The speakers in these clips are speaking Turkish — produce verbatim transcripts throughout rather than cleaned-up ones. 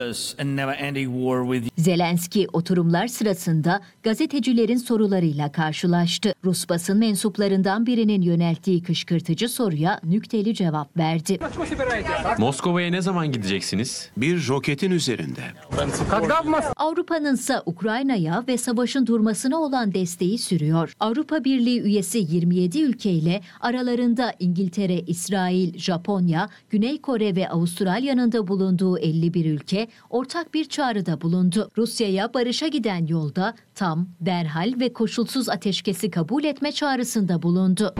Zelenski oturumlar sırasında gazetecilerin sorularıyla karşılaştı. Rus basın mensuplarından birinin yönelttiği kışkırtıcı soruya nükteli cevap verdi. Moskova'ya ne zaman gideceksiniz? Bir roketin üzerinde. Avrupa'nın ise Ukrayna'ya ve savaşın durmasına olan desteği sürüyor. Avrupa Birliği üyesi yirmi yedi ülkeyle aralarında İngiltere, İsrail, Japonya, Güney Kore ve Avustralya'nın da bulunduğu elli bir ülke ortak bir çağrıda bulundu. Rusya'ya barışa giden yolda tam, derhal ve koşulsuz ateşkesi kabul etme çağrısında bulundu.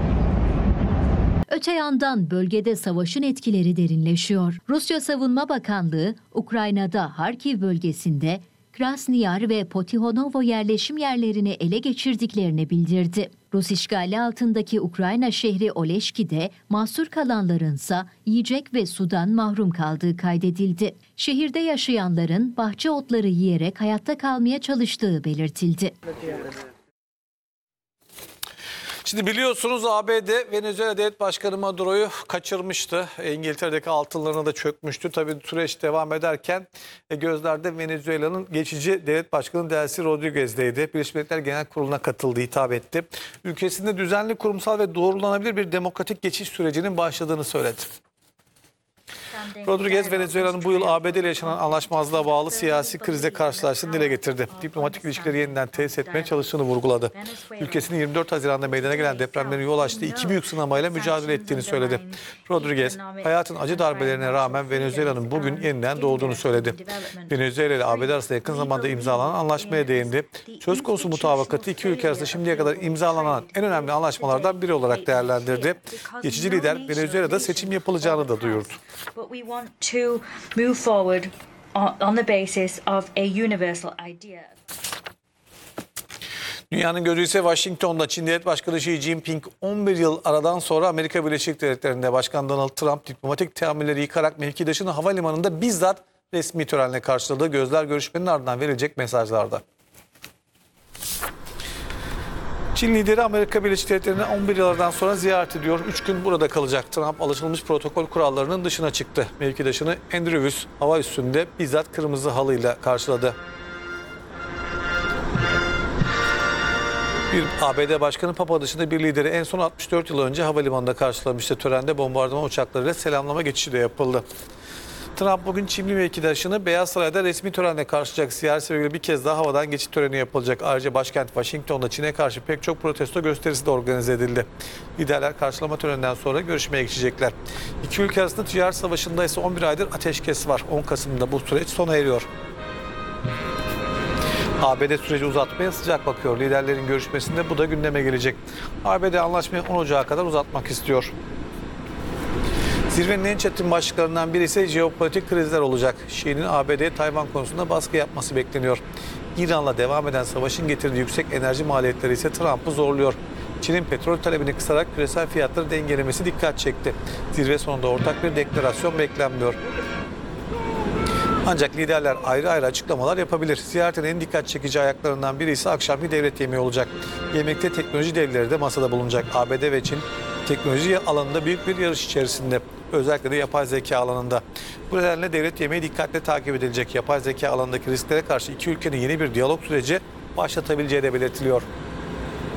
Öte yandan bölgede savaşın etkileri derinleşiyor. Rusya Savunma Bakanlığı, Ukrayna'da Harkiv bölgesinde Krasniyar ve Potihonovo yerleşim yerlerini ele geçirdiklerini bildirdi. Rus işgali altındaki Ukrayna şehri Oleşki'de mahsur kalanlarınsa yiyecek ve sudan mahrum kaldığı kaydedildi. Şehirde yaşayanların bahçe otları yiyerek hayatta kalmaya çalıştığı belirtildi. Şimdi biliyorsunuz A B D Venezuela Devlet Başkanı Maduro'yu kaçırmıştı. İngiltere'deki altınlarına da çökmüştü. Tabii süreç devam ederken gözlerde Venezuela'nın geçici devlet başkanı Delcy Rodriguez'deydi. Birleşmiş Milletler Genel Kurulu'na katıldı, hitap etti. Ülkesinde düzenli, kurumsal ve doğrulanabilir bir demokratik geçiş sürecinin başladığını söyledi. Rodriguez, Venezuela'nın bu yıl A B D ile yaşanan anlaşmazlığa bağlı siyasi krize karşılaştığını dile getirdi. Diplomatik ilişkileri yeniden tesis etmeye çalıştığını vurguladı. Ülkesinin yirmi dört Haziran'da meydana gelen depremlerin yol açtığı iki büyük sınamayla mücadele ettiğini söyledi. Rodriguez, hayatın acı darbelerine rağmen Venezuela'nın bugün yeniden doğduğunu söyledi. Venezuela ile A B D arasında yakın zamanda imzalanan anlaşmaya değindi. Söz konusu mutabakatı iki ülke arasında şimdiye kadar imzalanan en önemli anlaşmalardan biri olarak değerlendirdi. Geçici lider Venezuela'da seçim yapılacağını da duyurdu. But we want to move forward on the basis of a universal idea. Dünyanın gözü ise Washington'da. Çin Devlet Başkanı Xi Jinping on bir yıl aradan sonra Amerika Birleşik Devletleri'nde Başkan Donald Trump diplomatik teamülleri yıkarak mevkidaşını havalimanında bizzat resmi törenle karşıladı. Gözler görüşmenin ardından verilecek mesajlarda. Çin lideri Amerika Birleşik Devletleri'ni on bir yıllardan sonra ziyaret ediyor. üç gün burada kalacak. Trump alışılmış protokol kurallarının dışına çıktı. Mevkidaşını Andrews hava üssünde bizzat kırmızı halıyla karşıladı. Bir A B D Başkanı Papa dışında bir lideri en son altmış dört yıl önce havalimanında karşılamıştı. Törende bombardıman uçaklarıyla selamlama geçişi de yapıldı. Trump bugün Çinli mevkidaşını Beyaz Saray'da resmi törenle karşılayacak. Ziyaret sebebiyle bir kez daha havadan geçit töreni yapılacak. Ayrıca başkent Washington'da Çin'e karşı pek çok protesto gösterisi de organize edildi. Liderler karşılama töreninden sonra görüşmeye geçecekler. İki ülke arasında ticaret savaşında ise on bir aydır ateşkes var. on Kasım'da bu süreç sona eriyor. A B D süreci uzatmaya sıcak bakıyor. Liderlerin görüşmesinde bu da gündeme gelecek. A B D anlaşmayı on Ocak'a kadar uzatmak istiyor. Zirvenin en çetin başlıklarından biri ise jeopolitik krizler olacak. Şii'nin A B D'ye Tayvan konusunda baskı yapması bekleniyor. İran'la devam eden savaşın getirdiği yüksek enerji maliyetleri ise Trump'ı zorluyor. Çin'in petrol talebini kısarak küresel fiyatları dengelemesi dikkat çekti. Zirve sonunda ortak bir deklarasyon beklenmiyor. Ancak liderler ayrı ayrı açıklamalar yapabilir. Ziyaretin en dikkat çekici ayaklarından biri ise akşamki devlet yemeği olacak. Yemekte teknoloji devleri de masada bulunacak. A B D ve Çin teknoloji alanında büyük bir yarış içerisinde. Özellikle de yapay zeka alanında. Bu nedenle devlet yemeği dikkatle takip edilecek. Yapay zeka alanındaki risklere karşı iki ülkenin yeni bir diyalog süreci başlatabileceği de belirtiliyor.